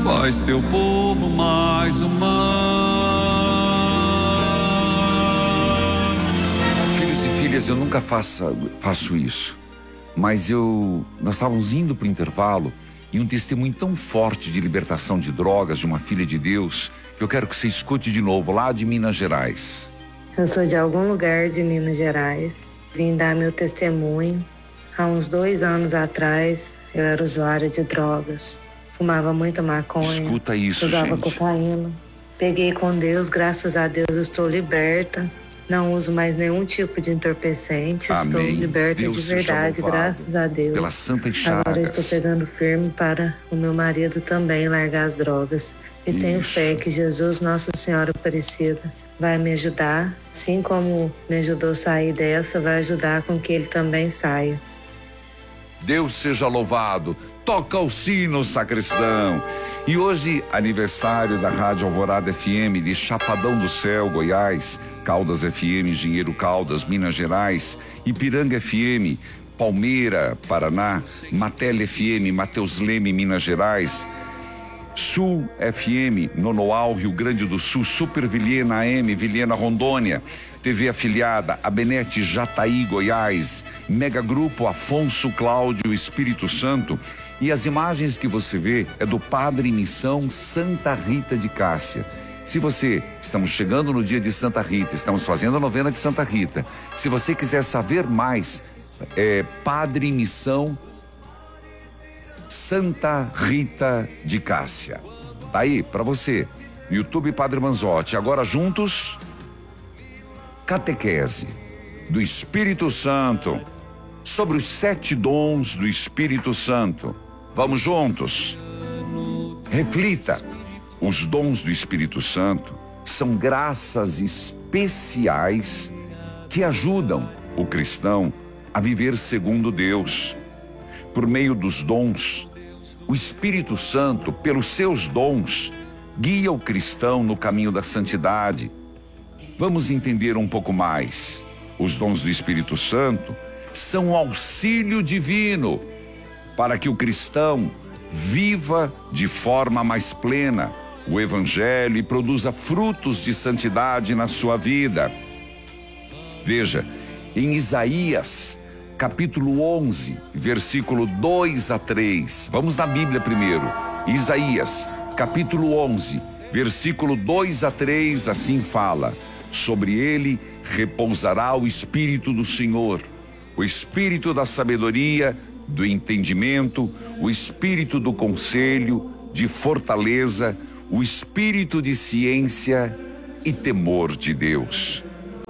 faz teu povo mais humano. Filhos e filhas, eu nunca faço isso, mas nós estávamos indo para o intervalo e um testemunho tão forte de libertação de drogas de uma filha de Deus que eu quero que você escute de novo, lá de Minas Gerais. Eu sou de algum lugar de Minas Gerais, vim dar meu testemunho. Há uns 2 anos atrás, eu era usuária de drogas, fumava muito maconha, escuta isso, usava gente. cocaína. Peguei com Deus, graças a Deus eu estou liberta. Não uso mais nenhum tipo de entorpecente. Amém. Estou liberta Deus de verdade, graças a Deus. Pelas santas chagas. Agora eu estou pegando firme para o meu marido também largar as drogas. E tenho fé que Jesus, Nossa Senhora Aparecida, vai me ajudar. Assim como me ajudou a sair dessa, vai ajudar com que ele também saia. Deus seja louvado. Toca o sino, sacristão. E hoje, aniversário da Rádio Alvorada FM de Chapadão do Céu, Goiás, Caldas FM, Engenheiro Caldas, Minas Gerais, Ipiranga FM, Palmeira, Paraná, Matel FM, Mateus Leme, Minas Gerais, Sul FM, Nonoal, Rio Grande do Sul, Super Vilhena AM, Vilhena, Rondônia, TV afiliada, Abenete, Jataí, Goiás, Mega Grupo, Afonso Cláudio, Espírito Santo. E as imagens que você vê é do Padre Missão Santa Rita de Cássia. Estamos chegando no dia de Santa Rita, estamos fazendo a novena de Santa Rita. Se você quiser saber mais, Padre Missão Santa Rita de Cássia. Tá aí, pra você. YouTube Padre Manzotti. Agora juntos, catequese do Espírito Santo, sobre os 7 dons do Espírito Santo. Vamos juntos. Reflita. Os dons do Espírito Santo são graças especiais que ajudam o cristão a viver segundo Deus. Por meio dos dons, o Espírito Santo, pelos seus dons, guia o cristão no caminho da santidade. Vamos entender um pouco mais. Os dons do Espírito Santo são um auxílio divino para que o cristão viva de forma mais plena o Evangelho e produza frutos de santidade na sua vida. Veja, em Isaías, capítulo 11, versículo 2 a 3. Vamos na Bíblia primeiro. Isaías, capítulo 11, versículo 2 a 3, assim fala: sobre ele repousará o Espírito do Senhor, o Espírito da sabedoria, do entendimento, o Espírito do conselho, de fortaleza, o Espírito de ciência e temor de Deus.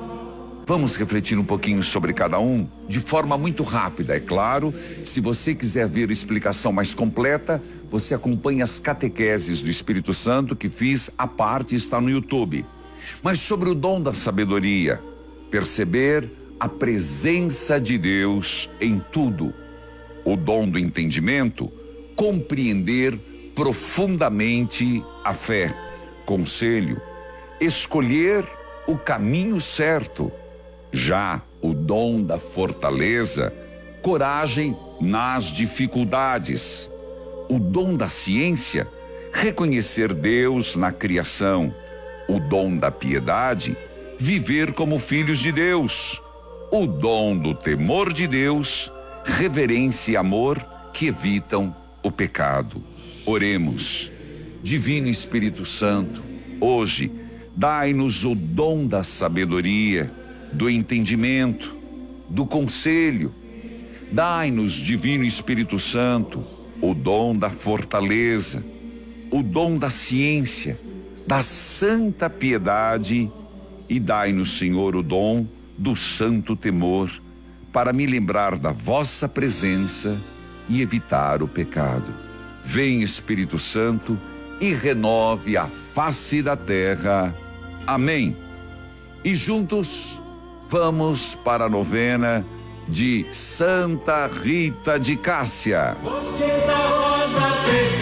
Vamos refletir um pouquinho sobre cada um, de forma muito rápida, é claro. Se você quiser ver a explicação mais completa, você acompanha as catequeses do Espírito Santo que fiz à parte, está no YouTube. Mas sobre o dom da sabedoria, perceber a presença de Deus em tudo. O dom do entendimento, compreender profundamente a fé. Conselho, escolher o caminho certo. Já o dom da fortaleza, coragem nas dificuldades. O dom da ciência, reconhecer Deus na criação. O dom da piedade, viver como filhos de Deus. O dom do temor de Deus, reverência e amor que evitam o pecado. Oremos. Divino Espírito Santo, hoje, dai-nos o dom da sabedoria, do entendimento, do conselho. Dai-nos, Divino Espírito Santo, o dom da fortaleza, o dom da ciência, da santa piedade, e dai-nos, Senhor, o dom do santo temor, para me lembrar da vossa presença e evitar o pecado. Vem, Espírito Santo, e renove a face da terra. Amém. E juntos vamos para a novena de Santa Rita de Cássia. Fostes a rosa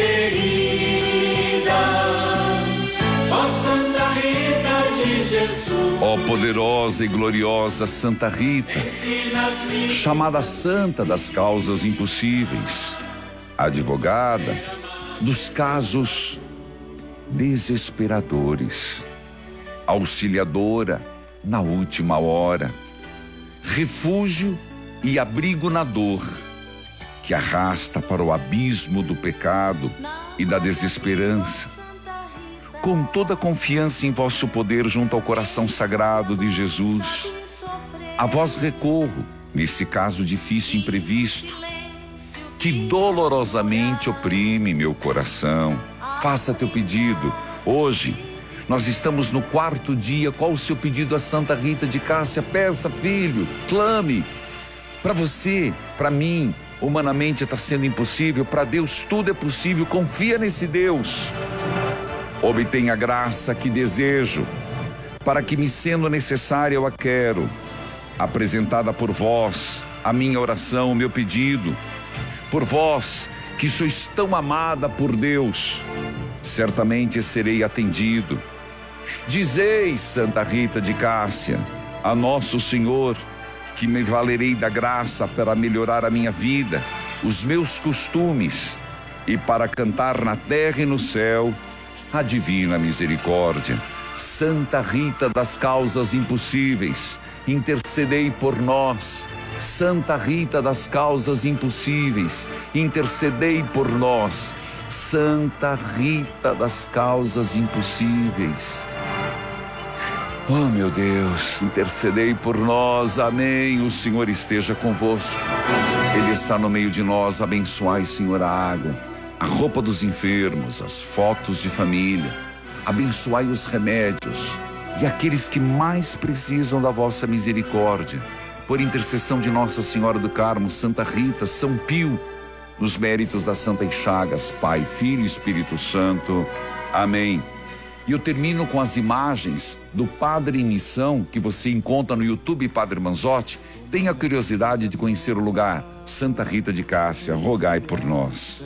preferida, ó Santa Rita de Jesus. Ó poderosa e gloriosa Santa Rita, chamada Santa das causas impossíveis, advogada dos casos desesperadores, auxiliadora na última hora, refúgio e abrigo na dor, que arrasta para o abismo do pecado e da desesperança. Com toda confiança em vosso poder junto ao coração sagrado de Jesus, a vós recorro nesse caso difícil e imprevisto, que dolorosamente oprime meu coração. Faça teu pedido. Hoje, nós estamos no 4º dia. Qual o seu pedido a Santa Rita de Cássia? Peça, filho, clame. Para você, para mim, humanamente está sendo impossível. Para Deus tudo é possível. Confia nesse Deus. Obtenha a graça que desejo, para que, me sendo necessária, eu a quero. Apresentada por vós, a minha oração, o meu pedido, por vós, que sois tão amada por Deus, certamente serei atendido. Dizeis, Santa Rita de Cássia, a Nosso Senhor, que me valerei da graça para melhorar a minha vida, os meus costumes, e para cantar na terra e no céu a divina misericórdia. Santa Rita das causas impossíveis, intercedei por nós. Santa Rita das causas impossíveis, intercedei por nós. Santa Rita das causas impossíveis. Oh, meu Deus, intercedei por nós. Amém. O Senhor esteja convosco. Ele está no meio de nós. Abençoai, Senhor, a água, a roupa dos enfermos, as fotos de família. Abençoai os remédios e aqueles que mais precisam da vossa misericórdia. Por intercessão de Nossa Senhora do Carmo, Santa Rita, São Pio, nos méritos das Santas Chagas, Pai, Filho e Espírito Santo. Amém. E eu termino com as imagens do Padre em Missão, que você encontra no YouTube, Padre Manzotti. Tenha curiosidade de conhecer o lugar. Santa Rita de Cássia, rogai por nós.